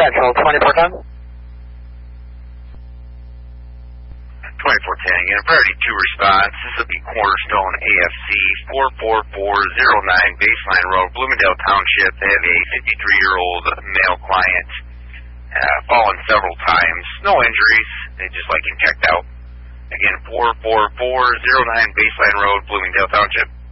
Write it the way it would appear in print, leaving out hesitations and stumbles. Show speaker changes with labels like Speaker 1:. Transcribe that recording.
Speaker 1: Central, 2410.
Speaker 2: 2410, again, priority 2 response. This will be Cornerstone AFC 44409 Baseline Road, Bloomingdale Township. They have a 53-year-old male client, fallen several times. No injuries. They just like him checked out. Again, 44409 Baseline Road, Bloomingdale Township.